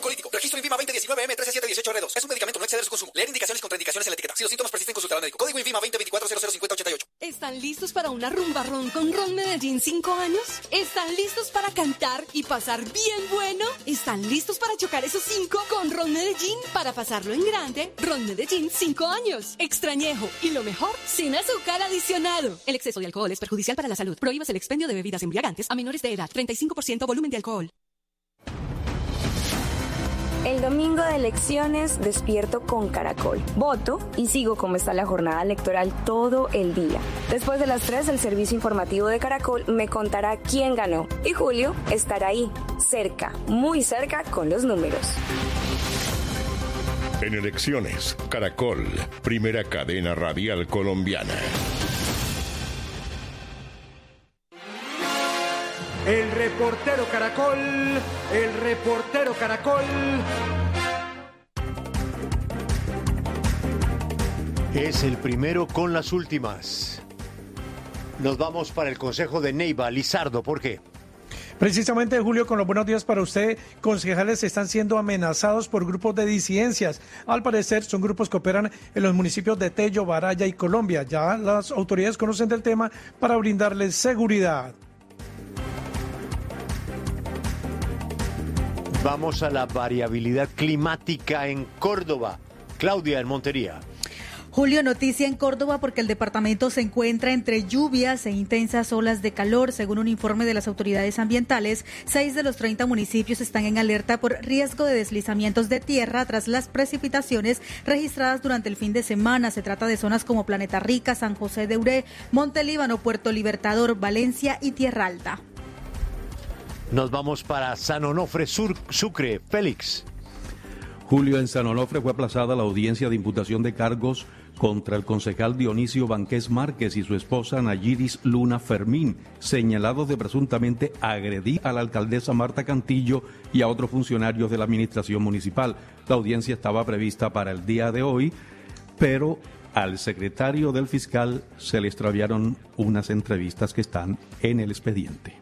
mucolítico. Registro INVIMA 2019M13718R2. Es un medicamento, no exceder su consumo. Leer indicaciones y contraindicaciones en la etiqueta. Si los síntomas persisten, consultar al médico. Código INVIMA 2024005088. ¿Están listos para una rumba ron con Ron Medellín 5 años? ¿Están listos para cantar y pasar bien bueno? ¿Están listos para chocar esos 5 con Ron Medellín? Para pasarlo en grande, Ron Medellín 5 años. Extrañejo y lo mejor, sin azúcar adicionado. El exceso de alcohol es perjudicial para la salud. Prohíbas el expendio de bebidas embriagantes a menores de edad. 35% volumen de alcohol. El domingo de elecciones despierto con Caracol. Voto y sigo cómo está la jornada electoral todo el día. Después de las 3, el servicio informativo de Caracol me contará quién ganó. Y Julio estará ahí, cerca, muy cerca con los números. En elecciones, Caracol, primera cadena radial colombiana. El reportero Caracol, el reportero Caracol. Es el primero con las últimas. Nos vamos para el consejo de Neiva. Lizardo, ¿por qué? Precisamente, Julio, con los buenos días para usted, concejales están siendo amenazados por grupos de disidencias. Al parecer, son grupos que operan en los municipios de Tello, Baraya y Colombia. Ya las autoridades conocen del tema para brindarles seguridad. Vamos a la variabilidad climática en Córdoba. Claudia, en Montería. Julio, noticia en Córdoba porque el departamento se encuentra entre lluvias e intensas olas de calor. Según un informe de las autoridades ambientales, 6 de los 30 municipios están en alerta por riesgo de deslizamientos de tierra tras las precipitaciones registradas durante el fin de semana. Se trata de zonas como Planeta Rica, San José de Uré, Montelíbano, Puerto Libertador, Valencia y Tierra Alta. Nos vamos para San Onofre, Sucre. Félix. Julio, en San Onofre fue aplazada la audiencia de imputación de cargos contra el concejal Dionisio Banqués Márquez y su esposa Nayiris Luna Fermín, señalados de presuntamente agredir a la alcaldesa Marta Cantillo y a otros funcionarios de la administración municipal. La audiencia estaba prevista para el día de hoy, pero al secretario del fiscal se le extraviaron unas entrevistas que están en el expediente.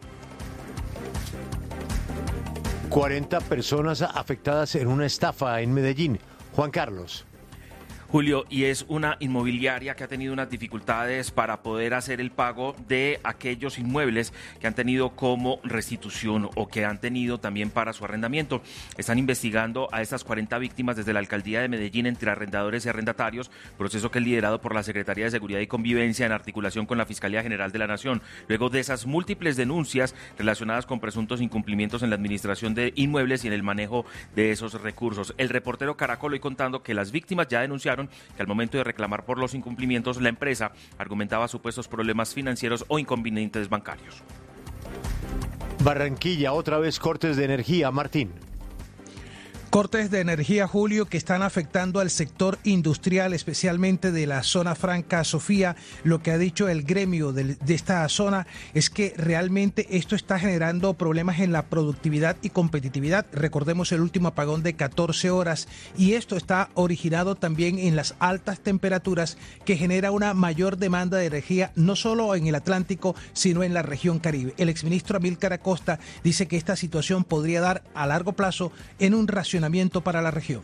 40 personas afectadas en una estafa en Medellín. Juan Carlos. Julio, y es una inmobiliaria que ha tenido unas dificultades para poder hacer el pago de aquellos inmuebles que han tenido como restitución o que han tenido también para su arrendamiento. Están investigando a estas 40 víctimas desde la alcaldía de Medellín entre arrendadores y arrendatarios, proceso que es liderado por la Secretaría de Seguridad y Convivencia en articulación con la Fiscalía General de la Nación. Luego de esas múltiples denuncias relacionadas con presuntos incumplimientos en la administración de inmuebles y en el manejo de esos recursos. El reportero Caracol hoy contando que las víctimas ya denunciaron que al momento de reclamar por los incumplimientos, la empresa argumentaba supuestos problemas financieros o inconvenientes bancarios. Barranquilla, otra vez cortes de energía. Martín. Cortes de energía, Julio, que están afectando al sector industrial, especialmente de la zona franca Sofía. Lo que ha dicho el gremio de esta zona es que realmente esto está generando problemas en la productividad y competitividad. Recordemos el último apagón de 14 horas y esto está originado también en las altas temperaturas que genera una mayor demanda de energía no solo en el Atlántico, sino en la región Caribe. El exministro Amílcar Acosta dice que esta situación podría dar a largo plazo en un racionamiento para la región.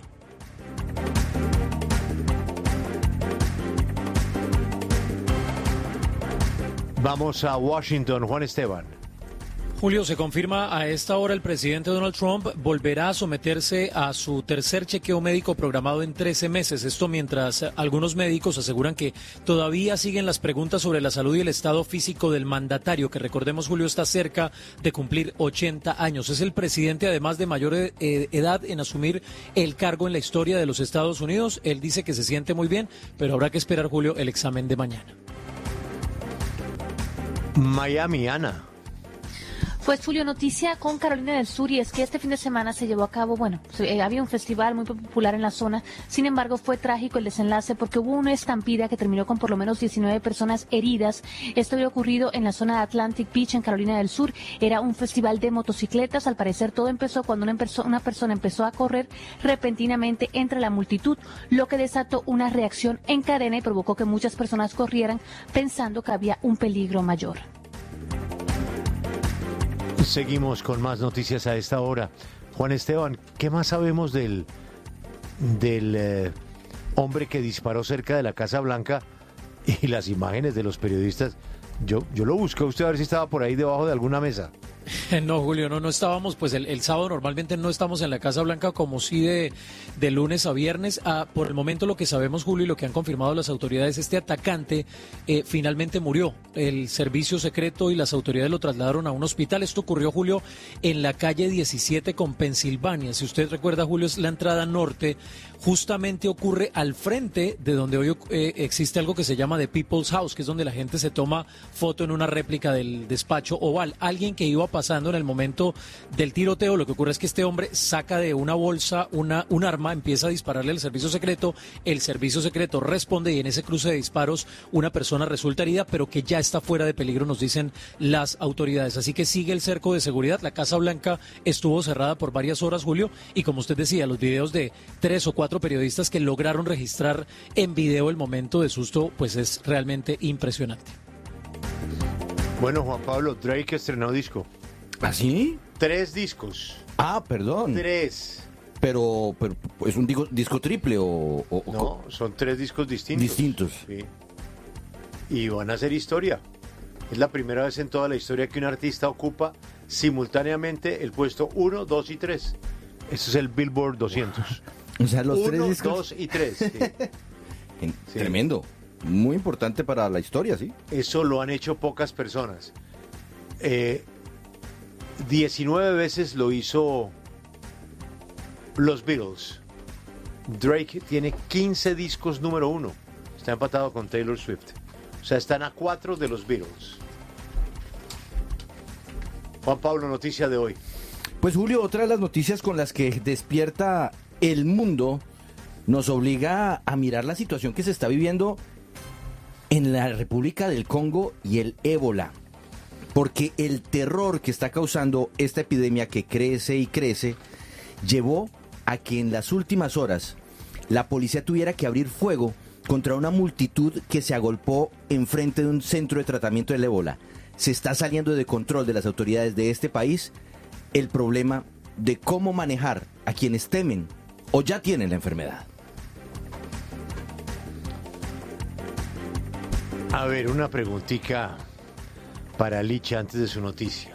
Vamos a Washington, Juan Esteban. Julio, se confirma a esta hora el presidente Donald Trump volverá a someterse a su tercer chequeo médico programado en 13 meses. Esto mientras algunos médicos aseguran que todavía siguen las preguntas sobre la salud y el estado físico del mandatario, que recordemos, Julio, está cerca de cumplir 80 años. Es el presidente además de mayor edad en asumir el cargo en la historia de los Estados Unidos. Él dice que se siente muy bien, pero habrá que esperar, Julio, el examen de mañana. Miami, Ana. Pues Julio, noticia con Carolina del Sur, y es que este fin de semana se llevó a cabo, había un festival muy popular en la zona. Sin embargo, fue trágico el desenlace porque hubo una estampida que terminó con por lo menos 19 personas heridas. Esto había ocurrido en la zona de Atlantic Beach, en Carolina del Sur. Era un festival de motocicletas. Al parecer todo empezó cuando una persona empezó a correr repentinamente entre la multitud, lo que desató una reacción en cadena y provocó que muchas personas corrieran pensando que había un peligro mayor. Seguimos con más noticias a esta hora. Juan Esteban, ¿qué más sabemos del hombre que disparó cerca de la Casa Blanca y las imágenes de los periodistas? Yo lo busqué a usted a ver si estaba por ahí debajo de alguna mesa. No, Julio, no estábamos, pues el sábado normalmente no estamos en la Casa Blanca como sí de lunes a viernes. Por el momento lo que sabemos, Julio, y lo que han confirmado las autoridades, este atacante finalmente murió. El servicio secreto y las autoridades lo trasladaron a un hospital. Esto ocurrió, Julio, en la calle 17 con Pensilvania. Si usted recuerda, Julio, es la entrada norte. Justamente ocurre al frente de donde hoy existe algo que se llama The People's House, que es donde la gente se toma foto en una réplica del despacho oval. Alguien que iba pasando en el momento del tiroteo, lo que ocurre es que este hombre saca de una bolsa un arma, empieza a dispararle al servicio secreto, el servicio secreto responde y en ese cruce de disparos una persona resulta herida, pero que ya está fuera de peligro, nos dicen las autoridades. Así que sigue el cerco de seguridad. La Casa Blanca estuvo cerrada por varias horas, Julio, y como usted decía, los videos de 3 o 4 periodistas que lograron registrar en video el momento de susto, pues es realmente impresionante. Bueno, Juan Pablo, Drake estrenó disco. ¿Ah, sí? 3 discos. Ah, perdón. 3. Pero ¿es un disco triple o...? No, son 3 discos distintos. Distintos. Sí. Y van a hacer historia. Es la primera vez en toda la historia que un artista ocupa simultáneamente el puesto 1, 2 y 3. Este es el Billboard 200. O sea, los 3 discos. 1, discos... 2 y 3. Sí. Sí. Tremendo. Muy importante para la historia, ¿sí? Eso lo han hecho pocas personas. 19 veces lo hizo los Beatles. Drake tiene 15 discos número 1. Está empatado con Taylor Swift. O sea, están a 4 de los Beatles. Juan Pablo, noticia de hoy. Pues Julio, otra de las noticias con las que despierta el mundo nos obliga a mirar la situación que se está viviendo en la República del Congo y el ébola. Porque el terror que está causando esta epidemia que crece y crece llevó a que en las últimas horas la policía tuviera que abrir fuego contra una multitud que se agolpó enfrente de un centro de tratamiento del ébola. Se está saliendo de control de las autoridades de este país el problema de cómo manejar a quienes temen o ya tienen la enfermedad. A ver, una preguntita para Licha antes de su noticia.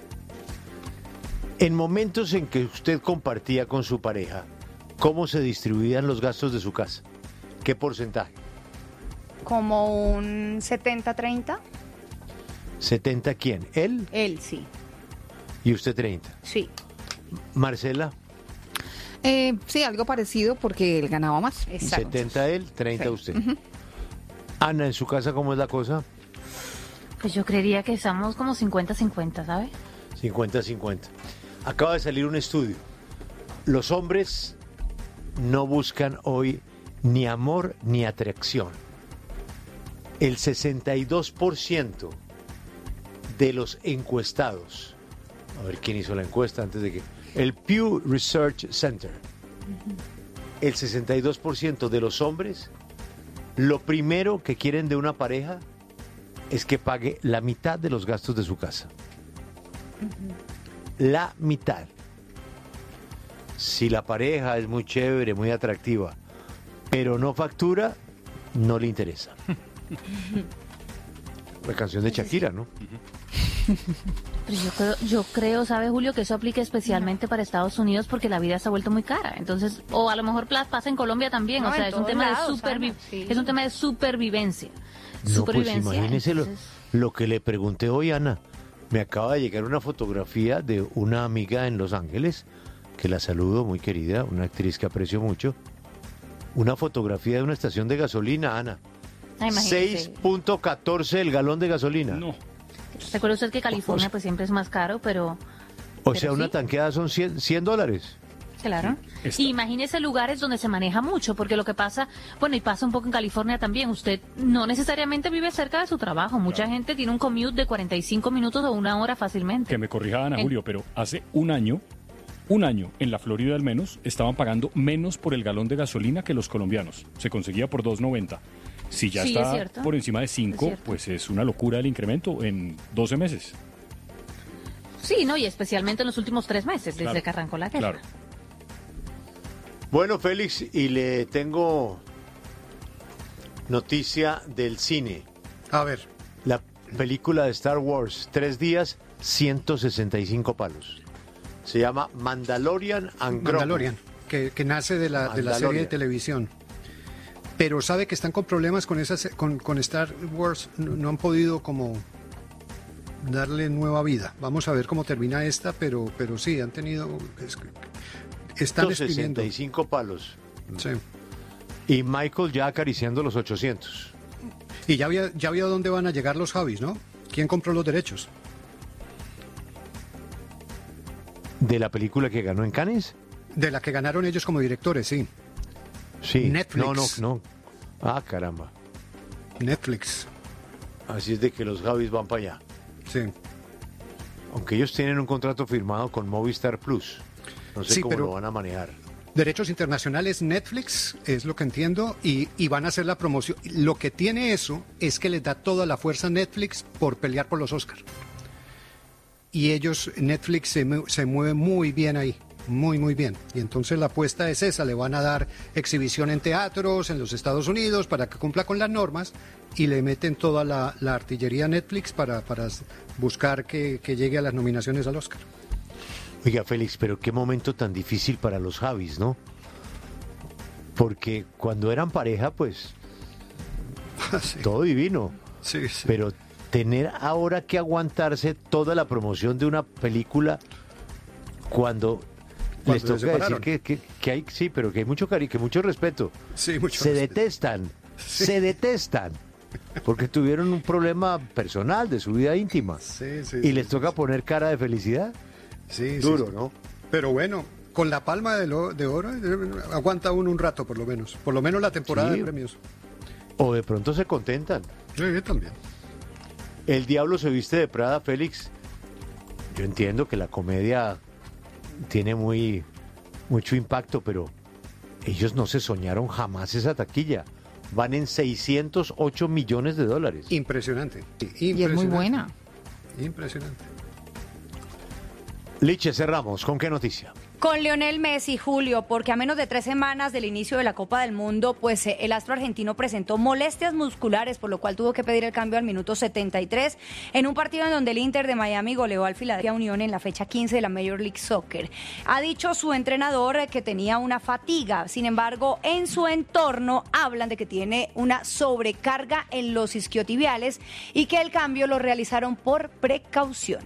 En momentos en que usted compartía con su pareja, ¿cómo se distribuían los gastos de su casa? ¿Qué porcentaje? Como un 70-30. ¿70 quién? ¿Él? Él, sí. ¿Y usted 30? Sí. ¿Marcela? Sí, algo parecido porque él ganaba más. Exacto. 70 él, 30 sí. Usted. Uh-huh. Ana, ¿en su casa cómo es la cosa? Pues yo creería que estamos como 50-50, ¿sabe? 50-50. Acaba de salir un estudio. Los hombres no buscan hoy ni amor ni atracción. El 62% de los encuestados, a ver quién hizo la encuesta antes de que... El Pew Research Center. El 62% de los hombres, lo primero que quieren de una pareja es que pague la mitad de los gastos de su casa. La mitad. Si la pareja es muy chévere, muy atractiva, pero no factura, no le interesa. La canción de Shakira, ¿no? Pero yo creo, ¿sabe, Julio, que eso aplica especialmente para Estados Unidos porque la vida se ha vuelto muy cara? Entonces, o a lo mejor pasa en Colombia también, no, o sea, es un tema es un tema de supervivencia. No, pues imagínese lo que le pregunté hoy, Ana. Me acaba de llegar una fotografía de una amiga en Los Ángeles, que la saludo, muy querida, una actriz que aprecio mucho. Una fotografía de una estación de gasolina, Ana. 6.14 el galón de gasolina. No. Recuerda usted que California pues siempre es más caro, pero... O sea, una tanqueada son $100. Claro. Y imagínese lugares donde se maneja mucho, porque lo que pasa, bueno, y pasa un poco en California también, usted no necesariamente vive cerca de su trabajo. Mucha gente tiene un commute de 45 minutos o una hora fácilmente. Que me corrija Ana Julio, pero hace un año, en la Florida al menos, estaban pagando menos por el galón de gasolina que los colombianos. Se conseguía por $2.90. Si ya está por encima de 5, pues es una locura el incremento en 12 meses. Sí, ¿no? Y especialmente en los últimos 3 meses, desde que arrancó la guerra. Claro. Bueno, Félix, y le tengo noticia del cine. A ver. La película de Star Wars, 3 días, 165 palos. Se llama Mandalorian and Grogu. Mandalorian, que nace de la serie de televisión. Pero sabe que están con problemas con con Star Wars, no han podido como darle nueva vida. Vamos a ver cómo termina esta, pero sí, han tenido... Están 165 palos. Sí. Y Michael ya acariciando los 800. Y ya había dónde van a llegar los Javis, ¿no? ¿Quién compró los derechos? ¿De la película que ganó en Cannes? De la que ganaron ellos como directores, sí. Sí. Netflix. No. Ah, caramba. Netflix. Así es de que los Javis van para allá. Sí. Aunque ellos tienen un contrato firmado con Movistar Plus. No sé cómo lo van a manejar. Derechos internacionales Netflix, es lo que entiendo, y van a hacer la promoción. Lo que tiene eso es que les da toda la fuerza a Netflix por pelear por los Oscars. Y Netflix se mueve muy bien ahí, muy bien. Y entonces la apuesta es esa, le van a dar exhibición en teatros en los Estados Unidos para que cumpla con las normas y le meten toda la artillería a Netflix para buscar que llegue a las nominaciones al Oscar. Oiga, Félix, pero qué momento tan difícil para los Javis, ¿no? Porque cuando eran pareja, pues, sí, todo divino. Sí. Pero tener ahora que aguantarse toda la promoción de una película cuando les toca decir que hay, sí, pero que hay mucho cariño, que mucho respeto. Sí, mucho se respeto. Se detestan. Porque tuvieron un problema personal de su vida íntima. Y les toca poner cara de felicidad. Sí, duro, sí. ¿no? Pero bueno, con la palma de oro aguanta uno un rato por lo menos la temporada de premios. O de pronto se contentan. Sí, yo también. El diablo se viste de Prada, Félix. Yo entiendo que la comedia tiene mucho impacto, pero ellos no se soñaron jamás esa taquilla. Van en $608 millones. Impresionante. Y es muy buena. Impresionante. Liche, cerramos. ¿Con qué noticia? Con Lionel Messi, Julio, porque a menos de 3 semanas del inicio de la Copa del Mundo, pues el astro argentino presentó molestias musculares, por lo cual tuvo que pedir el cambio al minuto 73 en un partido en donde el Inter de Miami goleó al Philadelphia Union en la fecha 15 de la Major League Soccer. Ha dicho su entrenador que tenía una fatiga, sin embargo, en su entorno hablan de que tiene una sobrecarga en los isquiotibiales y que el cambio lo realizaron por precaución.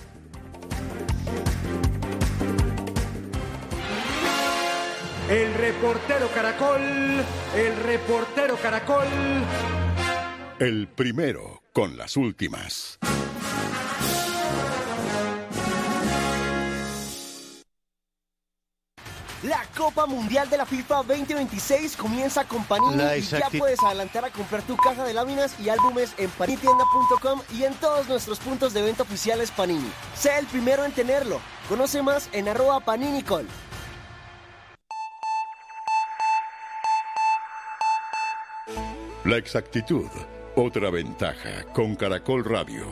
El reportero Caracol. El primero con las últimas. La Copa Mundial de la FIFA 2026 comienza con Panini y ya puedes adelantar a comprar tu caja de láminas y álbumes en panitienda.com y en todos nuestros puntos de venta oficiales Panini. Sé el primero en tenerlo. Conoce más en @PaniniCol. La exactitud, otra ventaja con Caracol Radio.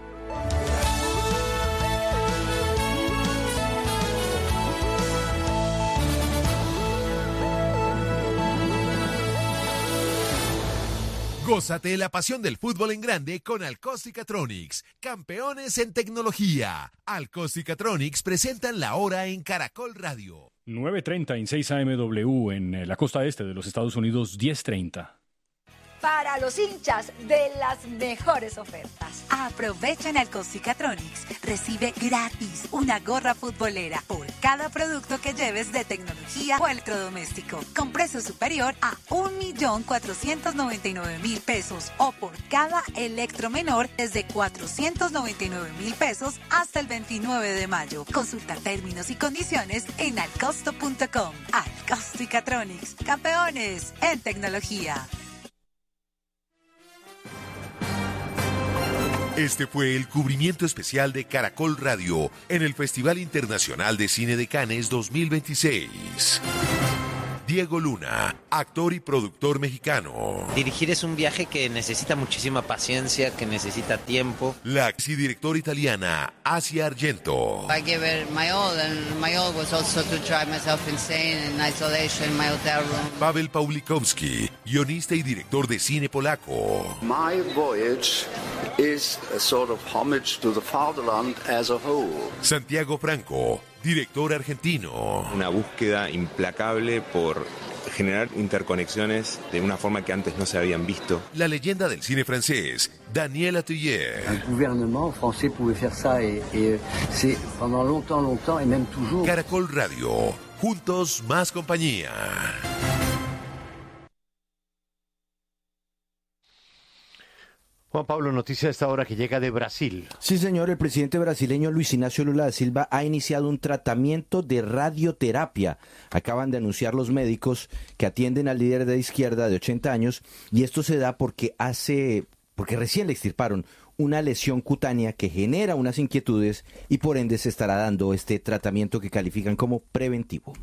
Gózate la pasión del fútbol en grande con Alcóstica-Tronics, campeones en tecnología. Alcóstica-Tronics presentan la hora en Caracol Radio. 9:30 en 6 AMW en la costa este de los Estados Unidos, 10:30. Para los hinchas de las mejores ofertas. Aprovecha en Alcóstica-Tronics. Recibe gratis una gorra futbolera por cada producto que lleves de tecnología o electrodoméstico, con precio superior a $1.499.000 o por cada electro menor desde $499.000 hasta el 29 de mayo. Consulta términos y condiciones en alcosto.com. Alcóstica-Tronics, campeones en tecnología. Este fue el cubrimiento especial de Caracol Radio en el Festival Internacional de Cine de Cannes 2026. Diego Luna, actor y productor mexicano. Dirigir es un viaje que necesita muchísima paciencia, que necesita tiempo. La arxidirectora italiana Asia Argento. I gave it my all, and my all was also to drive myself insane in isolation in my hotel room. Paweł Pawlikowski, guionista y director de cine polaco. My voyage is a sort of homage to the fatherland as a whole. Santiago Franco, director argentino. Una búsqueda implacable por generar interconexiones de una forma que antes no se habían visto. La leyenda del cine francés, Daniel Atelier. Un gouvernement français pouvait faire ça et c'est pendant longtemps et même toujours. Caracol Radio, juntos más compañía. Juan Pablo, noticia de esta hora que llega de Brasil. Sí, señor, el presidente brasileño Luis Ignacio Lula da Silva ha iniciado un tratamiento de radioterapia. Acaban de anunciar los médicos que atienden al líder de izquierda de 80 años y esto se da porque recién le extirparon una lesión cutánea que genera unas inquietudes y por ende se estará dando este tratamiento que califican como preventivo.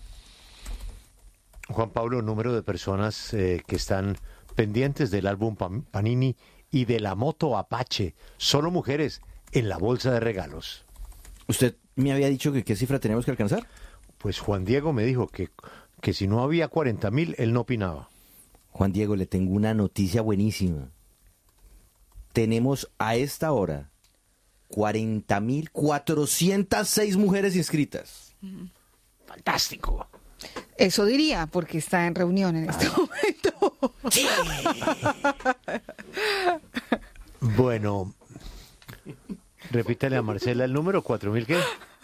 Juan Pablo, número de personas que están pendientes del álbum Panini y de la moto Apache, solo mujeres en la bolsa de regalos. ¿Usted me había dicho que qué cifra tenemos que alcanzar? Pues Juan Diego me dijo que si no había 40,000, él no opinaba. Juan Diego, le tengo una noticia buenísima. Tenemos a esta hora 40,406 mujeres inscritas. Fantástico. Eso diría, porque está en reunión en este momento. Sí. Bueno, repítale a Marcela el número, 4,000 ¿qué?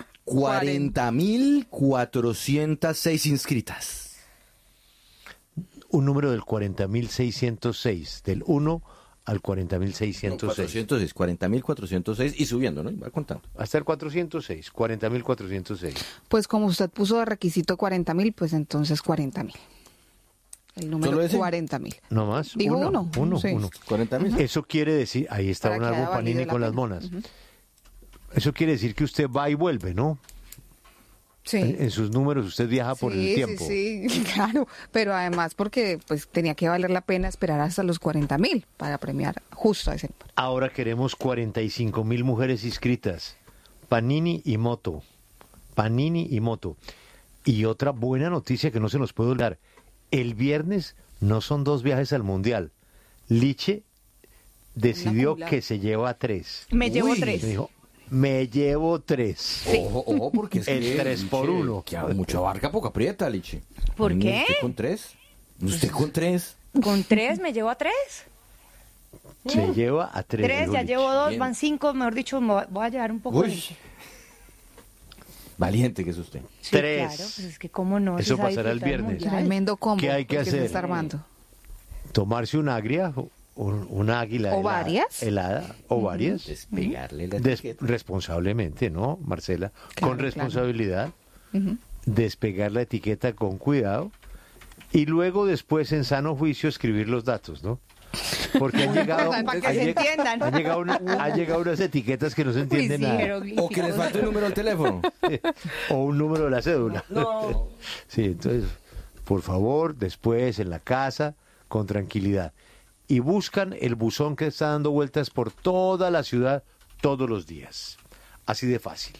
40,406 inscritas. Un número del 40,606, del 1 al 40,606. 40,406 y subiendo, ¿no? Va contando. Hasta el 406, 40,406. Pues como usted puso de requisito 40,000, pues entonces 40,000. El número 40,000. No más. Digo uno. Sí. 40,000. Eso quiere decir, ahí está un álbum Panini con las monas. Eso quiere decir que usted va y vuelve, ¿no? Sí. En sus números usted viaja por el tiempo. Sí, claro, pero además porque pues tenía que valer la pena esperar hasta los 40,000 para premiar justo a ese número. Ahora queremos 45,000 mujeres inscritas. Panini y moto. Panini y moto. Y otra buena noticia que no se nos puede olvidar. El viernes no son 2 viajes al Mundial. Liche decidió que se lleva 3. Me llevo 3. Me dijo, me llevo 3. Sí. Ojo, porque es el 3 por 1. Que mucha barca, poca aprieta, Liche. ¿Por qué? ¿Usted con 3? ¿Usted con 3? ¿Con 3 me llevo a 3? Se lleva a 3. 3, ya llevo 2, van 5, mejor dicho, me voy a llevar un poco. Valiente que es usted. Sí, 3. claro, pues es que cómo no. Eso pasará el viernes. Tremendo combo. ¿Qué hay que hacer? Se está armando. Tomarse un agria, una águila ¿O helada, varias? Helada, o varias. Despegarle la etiqueta. Responsablemente, ¿no, Marcela? Claro, con responsabilidad. Despegar la etiqueta con cuidado. Y luego después, en sano juicio, escribir los datos, ¿no? Porque han llegado, para que se entiendan. han llegado unas etiquetas que no se entienden nada. O que les falte un número al teléfono. O un número de la cédula. No. Sí, entonces, por favor, después en la casa, con tranquilidad. Y buscan el buzón que está dando vueltas por toda la ciudad todos los días. Así de fácil.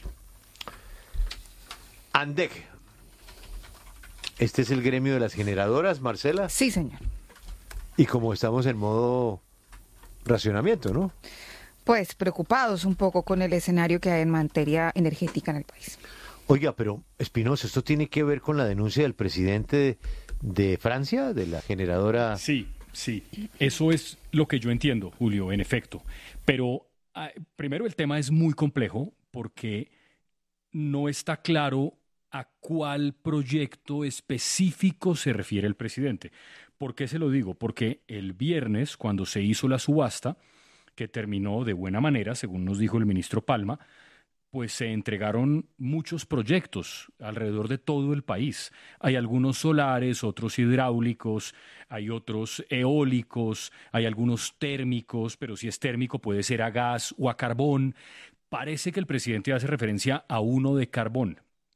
ANDEC. Este es el gremio de las generadoras, Marcela. Sí, señor. Y como estamos en modo racionamiento, ¿no? Pues preocupados un poco con el escenario que hay en materia energética en el país. Oiga, pero Espinosa, ¿esto tiene que ver con la denuncia del presidente de Francia, de la generadora? Sí, eso es lo que yo entiendo, Julio, en efecto. Pero primero el tema es muy complejo porque no está claro a cuál proyecto específico se refiere el presidente. ¿Por qué se lo digo? Porque el viernes, cuando se hizo la subasta, que terminó de buena manera, según nos dijo el ministro Palma, pues se entregaron muchos proyectos alrededor de todo el país. Hay algunos solares, otros hidráulicos, hay otros eólicos, hay algunos térmicos, pero si es térmico puede ser a gas o a carbón. Parece que el presidente hace referencia a uno de carbón,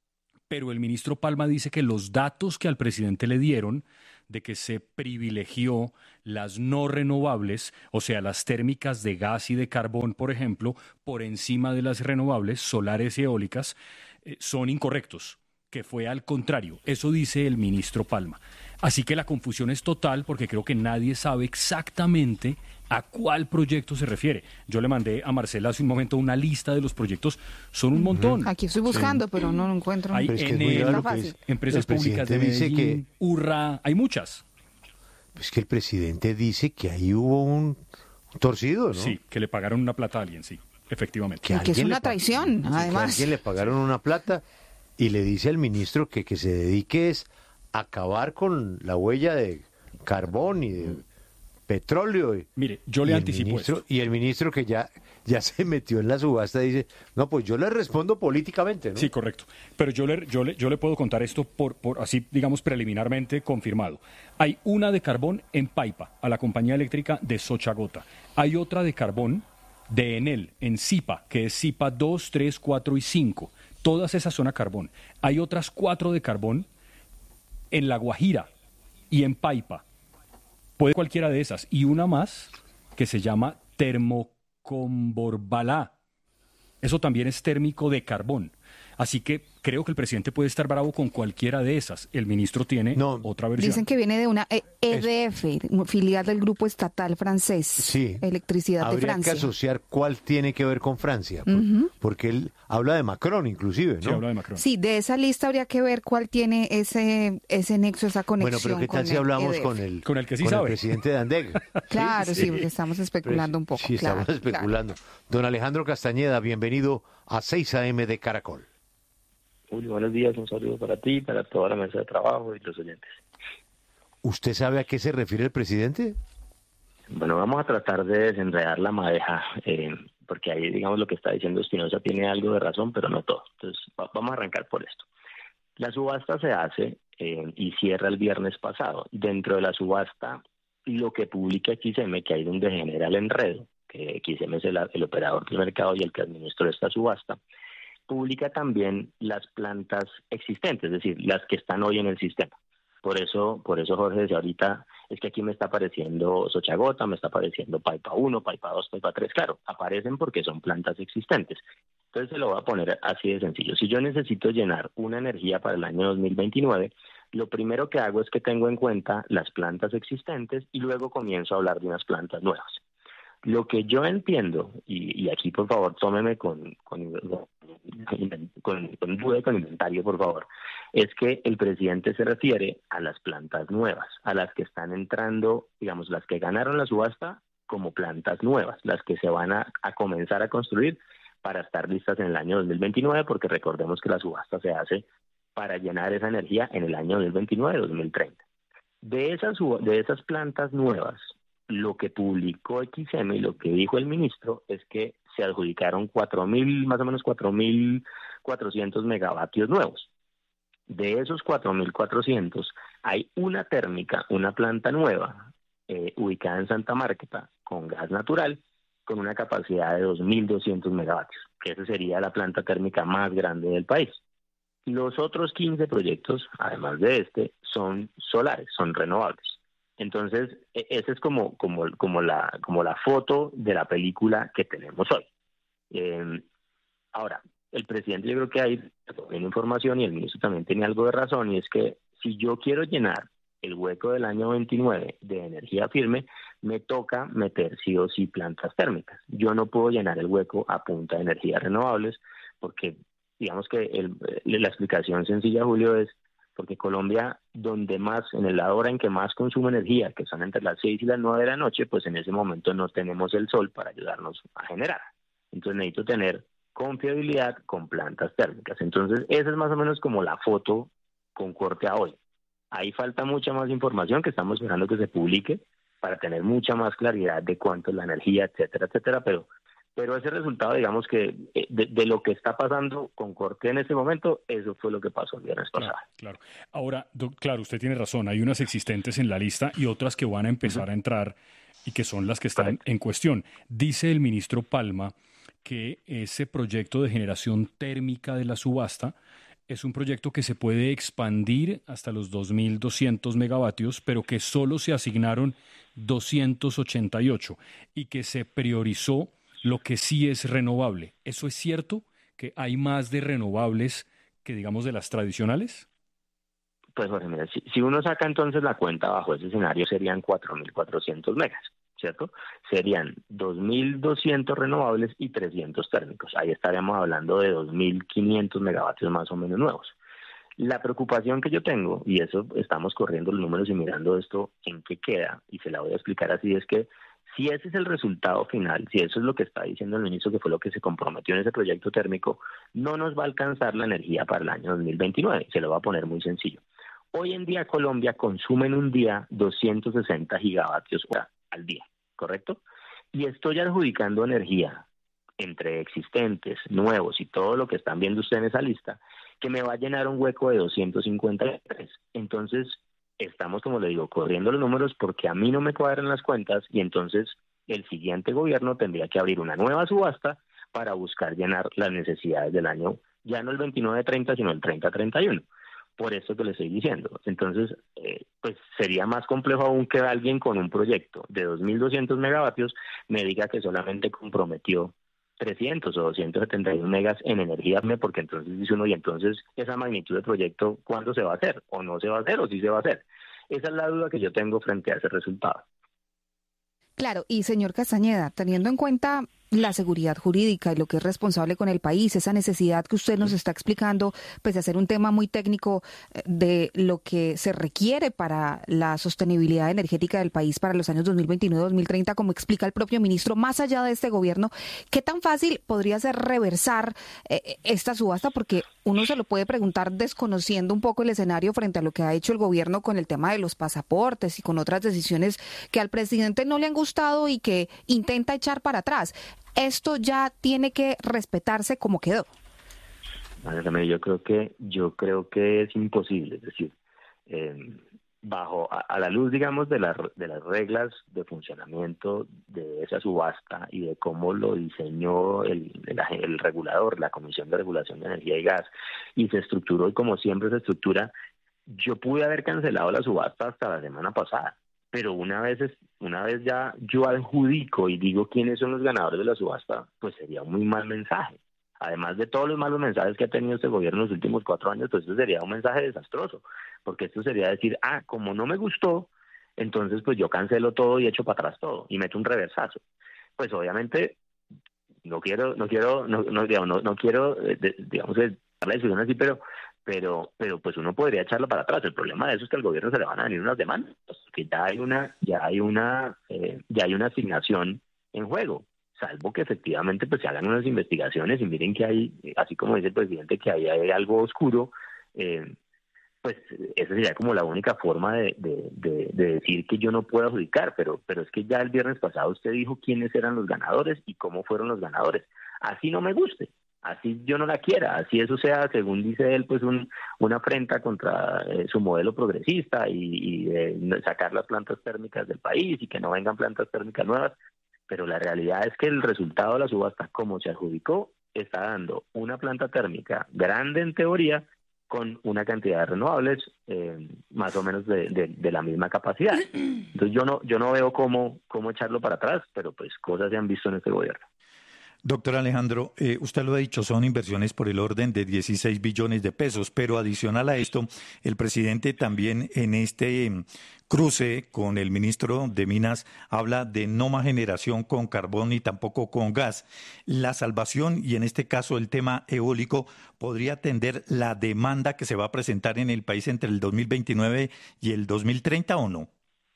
pero el ministro Palma dice que los datos que al presidente le dieron de que se privilegió las no renovables, o sea, las térmicas de gas y de carbón, por ejemplo, por encima de las renovables, solares y eólicas, son incorrectos, que fue al contrario. Eso dice el ministro Palma. Así que la confusión es total porque creo que nadie sabe exactamente a cuál proyecto se refiere. Yo le mandé a Marcela hace un momento una lista de los proyectos, son un montón. Aquí estoy buscando, pero no lo encuentro. Hay empresas públicas de Medellín, Urra, hay muchas. Es que el presidente dice que ahí hubo un torcido, ¿no? Sí, que le pagaron una plata a alguien, sí, efectivamente. Que es una traición, además. Que a alguien le pagaron una plata y le dice al ministro que se dedique es a acabar con la huella de carbón y de petróleo. Mire, yo le anticipo esto. Y el ministro que ya se metió en la subasta dice, no, pues yo le respondo políticamente, ¿no? Sí, correcto. Pero yo le puedo contar esto por así, digamos, preliminarmente confirmado. Hay una de carbón en Paipa, a la compañía eléctrica de Sochagota. Hay otra de carbón de Enel, en Zipa, que es Zipa 2, 3, 4 y 5. Todas esas son a carbón. Hay otras 4 de carbón en La Guajira y en Paipa. Puede cualquiera de esas. Y una más que se llama Termocomborbalá. Eso también es térmico de carbón. Así que creo que el presidente puede estar bravo con cualquiera de esas. El ministro tiene otra versión. Dicen que viene de una EDF, filial del grupo estatal francés. Sí. Electricidad de Francia. Habría que asociar cuál tiene que ver con Francia. Porque él habla de Macron, inclusive, ¿no? Sí, habla de Macron. Sí, de esa lista habría que ver cuál tiene ese nexo, esa conexión. Bueno, pero ¿qué tal si hablamos con el que sí sabe? El presidente de Andeg? Claro, sí, porque estamos especulando un poco. Sí, estamos especulando. Don Alejandro Castañeda, bienvenido a 6 AM de Caracol. Julio, buenos días, un saludo para ti, para toda la mesa de trabajo y los oyentes. ¿Usted sabe a qué se refiere el presidente? Bueno, vamos a tratar de desenredar la madeja, porque ahí, digamos, lo que está diciendo Espinosa tiene algo de razón, pero no todo. Entonces, vamos a arrancar por esto. La subasta se hace y cierra el viernes pasado. Dentro de la subasta, lo que publica XM, que ahí donde genera el enredo, que XM es el operador del mercado y el que administró esta subasta, publica también las plantas existentes, es decir, las que están hoy en el sistema. Por eso Jorge decía ahorita, es que aquí me está apareciendo Sochagota, me está apareciendo Paipa 1, Paipa 2, Paipa 3. Claro, aparecen porque son plantas existentes. Entonces se lo voy a poner así de sencillo. Si yo necesito llenar una energía para el año 2029, lo primero que hago es que tengo en cuenta las plantas existentes y luego comienzo a hablar de unas plantas nuevas. Lo que yo entiendo, y aquí por favor tómeme con duda y con inventario, por favor, es que el presidente se refiere a las plantas nuevas, a las que están entrando, digamos, las que ganaron la subasta como plantas nuevas, las que se van a comenzar a construir para estar listas en el año 2029, porque recordemos que la subasta se hace para llenar esa energía en el año 2029-2030. De esas plantas nuevas, lo que publicó XM y lo que dijo el ministro es que se adjudicaron más o menos 4.400 megavatios nuevos. De esos 4.400 hay una térmica, una planta nueva, ubicada en Santa Marta con gas natural, con una capacidad de 2.200 megavatios, que esa sería la planta térmica más grande del país. Los otros 15 proyectos, además de este, son solares, son renovables. Entonces, esa es como la foto de la película que tenemos hoy. Ahora, el presidente, yo creo que hay información y el ministro también tiene algo de razón, y es que si yo quiero llenar el hueco del año 29 de energía firme, me toca meter sí o sí plantas térmicas. Yo no puedo llenar el hueco a punta de energías renovables porque, digamos que la explicación sencilla, Julio, es porque Colombia, donde más, en la hora en que más consume energía, que son entre las 6 y las 9 de la noche, pues en ese momento no tenemos el sol para ayudarnos a generar. Entonces necesito tener confiabilidad con plantas térmicas. Entonces esa es más o menos como la foto con corte a hoy. Ahí falta mucha más información que estamos esperando que se publique para tener mucha más claridad de cuánto es la energía, etcétera, etcétera, pero ese resultado, digamos que de lo que está pasando con corte en este momento, eso fue lo que pasó el viernes pasado. Claro. Ahora, claro, usted tiene razón, hay unas existentes en la lista y otras que van a empezar a entrar y que son las que están en cuestión. Dice el ministro Palma que ese proyecto de generación térmica de la subasta es un proyecto que se puede expandir hasta los 2.200 megavatios, pero que solo se asignaron 288 y que se priorizó lo que sí es renovable. ¿Eso es cierto? ¿Que hay más de renovables que, digamos, de las tradicionales? Pues Jorge, mira, si uno saca entonces la cuenta bajo ese escenario serían 4.400 megas, ¿cierto? Serían 2.200 renovables y 300 térmicos. Ahí estaríamos hablando de 2.500 megavatios más o menos nuevos. La preocupación que yo tengo, y eso estamos corriendo los números y mirando esto en qué queda, y se la voy a explicar así, es que si ese es el resultado final, si eso es lo que está diciendo el ministro, que fue lo que se comprometió en ese proyecto térmico, no nos va a alcanzar la energía para el año 2029. Se lo va a poner muy sencillo. Hoy en día Colombia consume en un día 260 gigavatios hora al día, ¿correcto? Y estoy adjudicando energía entre existentes, nuevos y todo lo que están viendo ustedes en esa lista, que me va a llenar un hueco de 253. Entonces, estamos, como le digo, corriendo los números porque a mí no me cuadran las cuentas y entonces el siguiente gobierno tendría que abrir una nueva subasta para buscar llenar las necesidades del año, ya no el 29-30, sino el 30-31. Por eso que le estoy diciendo. Entonces, pues sería más complejo aún que alguien con un proyecto de 2.200 megavatios me diga que solamente comprometió 300 o 271 megas en energía, porque entonces dice uno, y entonces esa magnitud de proyecto, ¿cuándo se va a hacer? ¿O no se va a hacer? ¿O sí se va a hacer? Esa es la duda que yo tengo frente a ese resultado. Claro, y señor Castañeda, teniendo en cuenta la seguridad jurídica y lo que es responsable con el país, esa necesidad que usted nos está explicando, pues de hacer un tema muy técnico de lo que se requiere para la sostenibilidad energética del país para los años 2029-2030, como explica el propio ministro, más allá de este gobierno, ¿qué tan fácil podría ser reversar esta subasta? Porque uno se lo puede preguntar desconociendo un poco el escenario frente a lo que ha hecho el gobierno con el tema de los pasaportes y con otras decisiones que al presidente no le han gustado y que intenta echar para atrás. Esto ya tiene que respetarse como quedó. Yo creo que es imposible, es decir, bajo a la luz, digamos, de las reglas de funcionamiento de esa subasta y de cómo lo diseñó el regulador, la Comisión de Regulación de Energía y Gas, y se estructuró, y como siempre se estructura, yo pude haber cancelado la subasta hasta la semana pasada. Pero una vez ya yo adjudico y digo quiénes son los ganadores de la subasta, pues sería un muy mal mensaje. Además de todos los malos mensajes que ha tenido este gobierno en los últimos 4 años, pues eso sería un mensaje desastroso, porque esto sería decir, como no me gustó, entonces pues yo cancelo todo y echo para atrás todo y meto un reversazo. Pues obviamente no quiero digamos la decisión así, pero pues uno podría echarlo para atrás. El problema de eso es que al gobierno se le van a venir unas demandas, que ya hay una asignación en juego, salvo que efectivamente pues se hagan unas investigaciones y miren que hay, así como dice el presidente, que ahí hay algo oscuro. Pues esa sería como la única forma de decir que yo no puedo adjudicar, pero es que ya el viernes pasado usted dijo quiénes eran los ganadores y cómo fueron los ganadores. Así no me guste, así yo no la quiera, así eso sea, según dice él, pues una afrenta contra su modelo progresista y sacar las plantas térmicas del país y que no vengan plantas térmicas nuevas, pero la realidad es que el resultado de la subasta, como se adjudicó, está dando una planta térmica grande en teoría, con una cantidad de renovables más o menos de la misma capacidad. Entonces yo no veo cómo echarlo para atrás, pero pues cosas se han visto en este gobierno. Doctor Alejandro, usted lo ha dicho, son inversiones por el orden de 16 billones de pesos, pero adicional a esto, el presidente también en este cruce con el ministro de Minas habla de no más generación con carbón ni tampoco con gas. La salvación, y en este caso el tema eólico, ¿podría atender la demanda que se va a presentar en el país entre el 2029 y el 2030 o no?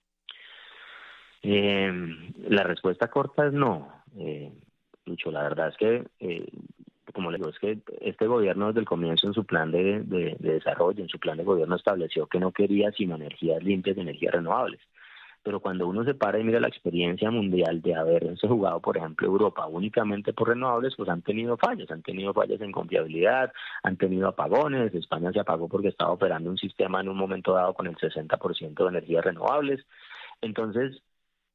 La respuesta corta es no. Lucho, la verdad es que, como le digo, es que este gobierno desde el comienzo en su plan de desarrollo, en su plan de gobierno estableció que no quería sino energías limpias y energías renovables. Pero cuando uno se para y mira la experiencia mundial de haberse jugado, por ejemplo, Europa únicamente por renovables, pues han tenido fallas en confiabilidad, han tenido apagones. España se apagó porque estaba operando un sistema en un momento dado con el 60% de energías renovables. Entonces,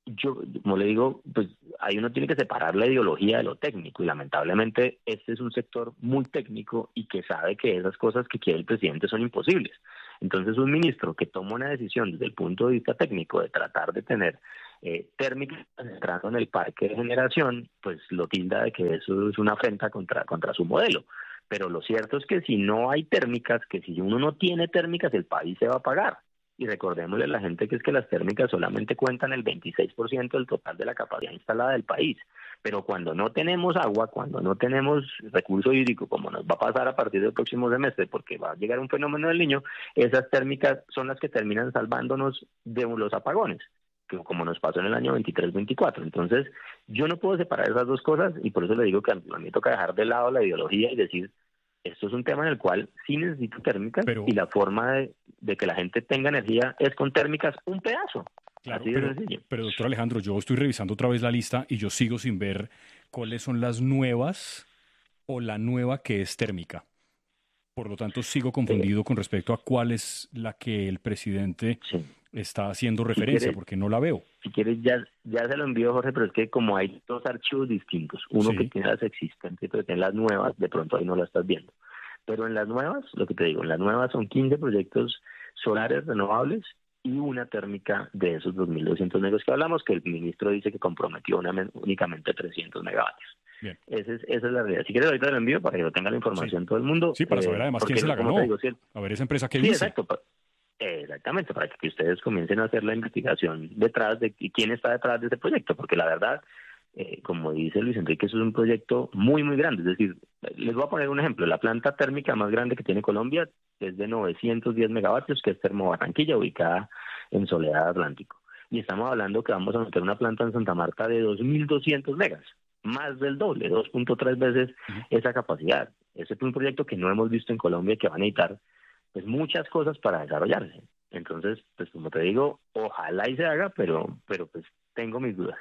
yo, como le digo, pues ahí uno tiene que separar la ideología de lo técnico y lamentablemente este es un sector muy técnico y que sabe que esas cosas que quiere el presidente son imposibles. Entonces un ministro que toma una decisión desde el punto de vista técnico de tratar de tener térmicas entrando en el parque de generación, pues lo tilda de que eso es una afrenta contra su modelo. Pero lo cierto es que si no hay térmicas, que si uno no tiene térmicas, el país se va a pagar. Y recordémosle a la gente que es que las térmicas solamente cuentan el 26% del total de la capacidad instalada del país. Pero cuando no tenemos agua, cuando no tenemos recurso hídrico, como nos va a pasar a partir del próximo semestre, porque va a llegar un fenómeno del Niño, esas térmicas son las que terminan salvándonos de los apagones, que como nos pasó en el año 23-24. Entonces, yo no puedo separar esas dos cosas y por eso le digo que a mí toca dejar de lado la ideología y decir, esto es un tema en el cual sí necesito térmicas, y la forma de que la gente tenga energía es con térmicas un pedazo. Claro, así de sencillo. Pero doctor Alejandro, yo estoy revisando otra vez la lista y yo sigo sin ver cuáles son las nuevas o la nueva que es térmica. Por lo tanto, sigo confundido con respecto a cuál es la que el presidente está haciendo referencia, porque no la veo. Si quieres, ya se lo envío, Jorge, pero es que como hay dos archivos distintos, uno que tiene las existentes y otro que tiene las nuevas, de pronto ahí no la estás viendo. Pero en las nuevas, lo que te digo, en las nuevas son 15 proyectos solares renovables y una térmica de esos 2.200 megavatios que hablamos, que el ministro dice que comprometió únicamente 300 megavatios. Bien. Esa es la realidad. Si quieres, ahorita lo envío para que lo tenga la información todo el mundo. Sí, para saber además quién se la ganó. A ver esa empresa qué dice. Exactamente, para que ustedes comiencen a hacer la investigación detrás de quién está detrás de ese proyecto, porque la verdad, como dice Luis Enrique, eso es un proyecto muy, muy grande. Es decir, les voy a poner un ejemplo. La planta térmica más grande que tiene Colombia es de 910 megavatios, que es Termobarranquilla, ubicada en Soledad Atlántico. Y estamos hablando que vamos a meter una planta en Santa Marta de 2.200 megas, más del doble, 2.3 veces esa capacidad. Ese es un proyecto que no hemos visto en Colombia y que va a necesitar pues muchas cosas para desarrollarse. Entonces, pues como te digo, ojalá y se haga, pero pues tengo mis dudas.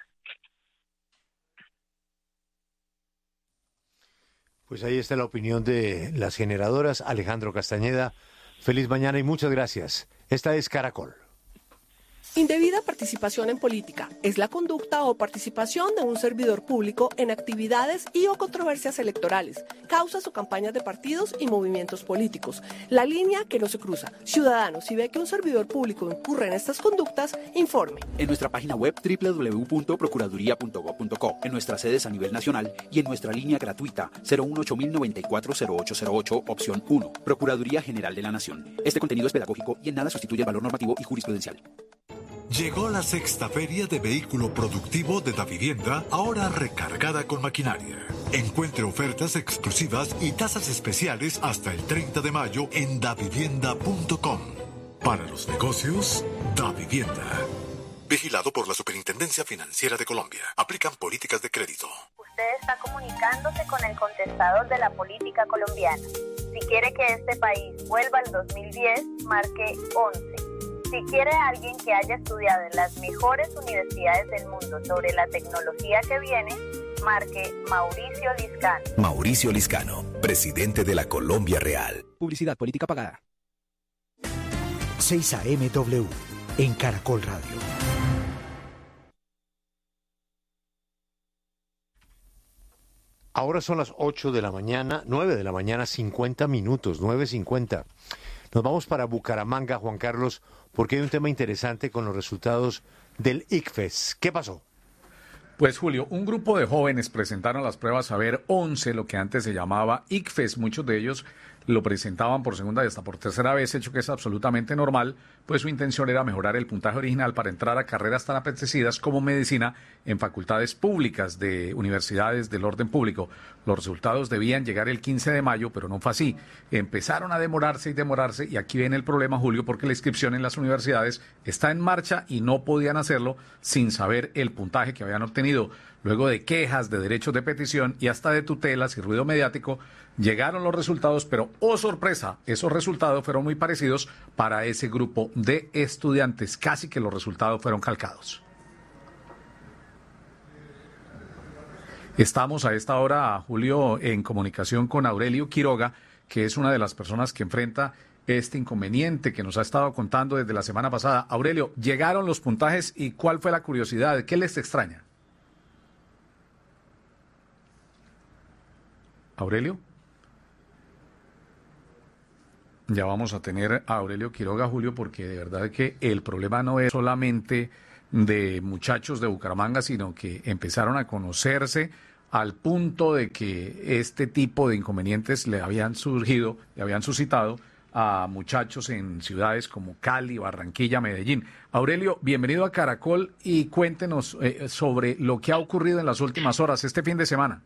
Pues ahí está la opinión de las generadoras. Alejandro Castañeda, feliz mañana y muchas gracias. Esta es Caracol. Indebida participación en política es la conducta o participación de un servidor público en actividades y o controversias electorales, causas o campañas de partidos y movimientos políticos. La línea que no se cruza. Ciudadanos, si ve que un servidor público incurre en estas conductas, informe. En nuestra página web www.procuraduría.gov.co, en nuestras sedes a nivel nacional y en nuestra línea gratuita 018-094-0808, opción 1. Procuraduría General de la Nación. Este contenido es pedagógico y en nada sustituye el valor normativo y jurisprudencial. Llegó la sexta feria de vehículo productivo de Davivienda, ahora recargada con maquinaria. Encuentre ofertas exclusivas y tasas especiales hasta el 30 de mayo en davivienda.com. Para los negocios, Davivienda. Vigilado por la Superintendencia Financiera de Colombia. Aplican políticas de crédito. Usted está comunicándose con el contestador de la política colombiana. Si quiere que este país vuelva al 2010, marque 11. Si quiere a alguien que haya estudiado en las mejores universidades del mundo sobre la tecnología que viene, marque Mauricio Liscano. Mauricio Liscano, presidente de la Colombia Real. Publicidad política pagada. 6 AM.W, en Caracol Radio. Ahora son las 8 de la mañana, 9 de la mañana, 50 minutos, 9:50. Nos vamos para Bucaramanga, Juan Carlos, porque hay un tema interesante con los resultados del ICFES. ¿Qué pasó? Pues Julio, un grupo de jóvenes presentaron las pruebas Saber 11, lo que antes se llamaba ICFES. Muchos de ellos lo presentaban por segunda y hasta por tercera vez, hecho que es absolutamente normal, pues su intención era mejorar el puntaje original para entrar a carreras tan apetecidas como medicina en facultades públicas de universidades del orden público. Los resultados debían llegar el 15 de mayo, pero no fue así. Empezaron a demorarse y aquí viene el problema, Julio, porque la inscripción en las universidades está en marcha y no podían hacerlo sin saber el puntaje que habían obtenido. Luego de quejas, de derechos de petición y hasta de tutelas y ruido mediático, llegaron los resultados, pero ¡oh sorpresa! Esos resultados fueron muy parecidos para ese grupo de estudiantes. Casi que los resultados fueron calcados. Estamos a esta hora, Julio, en comunicación con Aurelio Quiroga, que es una de las personas que enfrenta este inconveniente que nos ha estado contando desde la semana pasada. Aurelio, llegaron los puntajes y ¿cuál fue la curiosidad? ¿Qué les extraña? Aurelio. Ya vamos a tener a Aurelio Quiroga, Julio, porque de verdad que el problema no es solamente de muchachos de Bucaramanga, sino que empezaron a conocerse al punto de que este tipo de inconvenientes le habían suscitado a muchachos en ciudades como Cali, Barranquilla, Medellín. Aurelio, bienvenido a Caracol y cuéntenos sobre lo que ha ocurrido en las últimas horas, este fin de semana.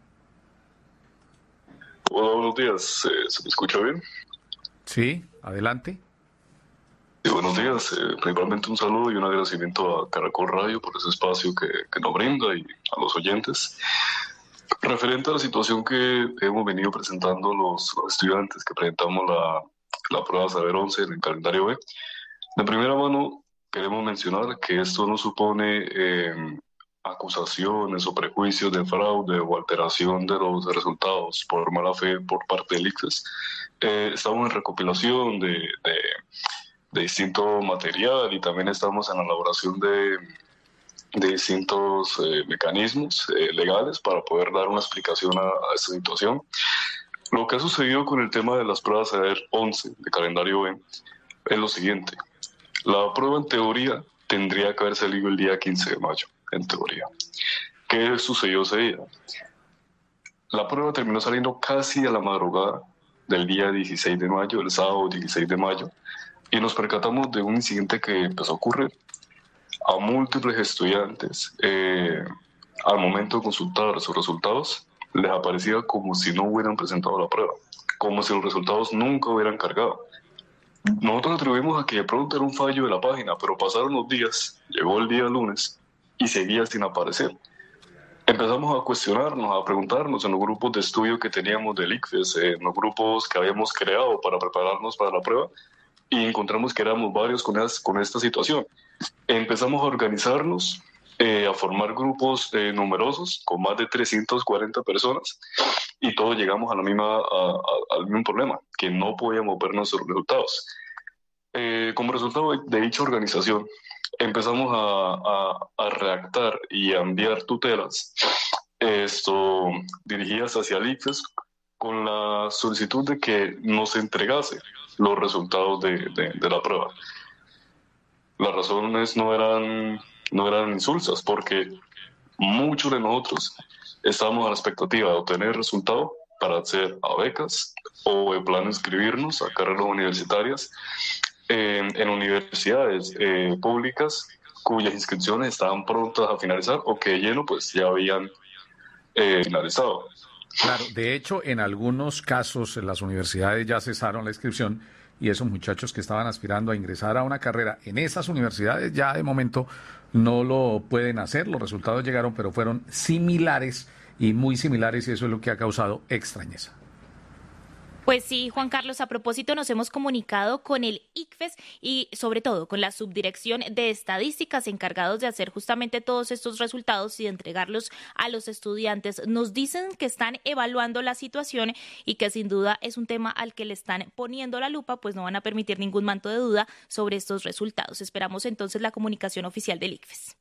Hola, buenos días. ¿Se me escucha bien? Sí, adelante. Sí, buenos días. Principalmente un saludo y un agradecimiento a Caracol Radio por ese espacio que nos brinda y a los oyentes. Referente a la situación que hemos venido presentando los estudiantes que presentamos la prueba Saber 11 en el calendario B, de primera mano queremos mencionar que esto no supone acusaciones o prejuicios de fraude o alteración de los resultados por mala fe por parte del ICFES. Estamos en recopilación de distinto material y también estamos en la elaboración de distintos mecanismos legales para poder dar una explicación a esta situación. Lo que ha sucedido con el tema de las pruebas Saber 11 de calendario B es lo siguiente. La prueba en teoría tendría que haber salido el día 15 de mayo, en teoría. ¿Qué sucedió ese día? La prueba terminó saliendo casi a la madrugada del día 16 de mayo, el sábado 16 de mayo, y nos percatamos de un incidente que empezó a ocurrir. A múltiples estudiantes, al momento de consultar sus resultados, les aparecía como si no hubieran presentado la prueba, como si los resultados nunca hubieran cargado. Nosotros atribuimos a que de pronto era un fallo de la página, pero pasaron los días, llegó el día lunes y seguía sin aparecer. Empezamos a cuestionarnos, a preguntarnos en los grupos de estudio que teníamos del ICFES, en los grupos que habíamos creado para prepararnos para la prueba, y encontramos que éramos varios con esta situación. Empezamos a organizarnos, a formar grupos numerosos, con más de 340 personas, y todos llegamos al mismo problema, que no podíamos ver nuestros resultados. Como resultado de dicha organización, empezamos a redactar y a enviar tutelas dirigidas hacia el ICFES con la solicitud de que nos entregase los resultados de la prueba. Las razones no eran insulsas, porque muchos de nosotros estábamos a la expectativa de obtener resultados para acceder a becas o de plano inscribirnos a carreras universitarias en universidades públicas cuyas inscripciones estaban prontas a finalizar o que de lleno pues ya habían finalizado. Claro, de hecho, en algunos casos las universidades ya cesaron la inscripción y esos muchachos que estaban aspirando a ingresar a una carrera en esas universidades ya de momento no lo pueden hacer. Los resultados llegaron, pero fueron similares y muy similares, y eso es lo que ha causado extrañeza. Pues sí, Juan Carlos, a propósito nos hemos comunicado con el ICFES y sobre todo con la Subdirección de Estadísticas encargados de hacer justamente todos estos resultados y de entregarlos a los estudiantes. Nos dicen que están evaluando la situación y que sin duda es un tema al que le están poniendo la lupa, pues no van a permitir ningún manto de duda sobre estos resultados. Esperamos entonces la comunicación oficial del ICFES.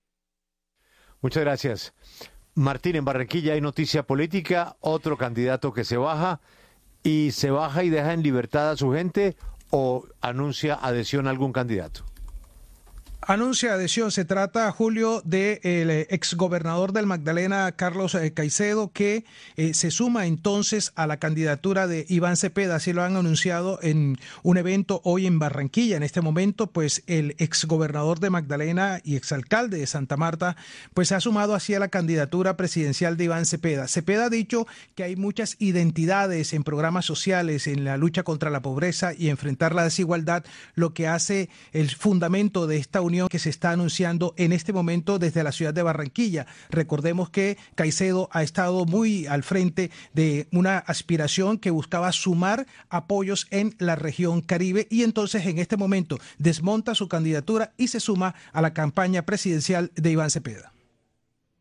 Muchas gracias. Martín, en Barranquilla hay noticia política, otro candidato que se baja. ¿Y se baja y deja en libertad a su gente o anuncia adhesión a algún candidato? Anuncia adhesión. Se trata, Julio, del exgobernador del Magdalena, Carlos Caicedo, que se suma entonces a la candidatura de Iván Cepeda. Así lo han anunciado en un evento hoy en Barranquilla. En este momento, pues el exgobernador de Magdalena y exalcalde de Santa Marta, pues se ha sumado así a la candidatura presidencial de Iván Cepeda. Cepeda ha dicho que hay muchas identidades en programas sociales, en la lucha contra la pobreza y enfrentar la desigualdad, lo que hace el fundamento de esta unión que se está anunciando en este momento desde la ciudad de Barranquilla. Recordemos que Caicedo ha estado muy al frente de una aspiración que buscaba sumar apoyos en la región Caribe y entonces en este momento desmonta su candidatura y se suma a la campaña presidencial de Iván Cepeda.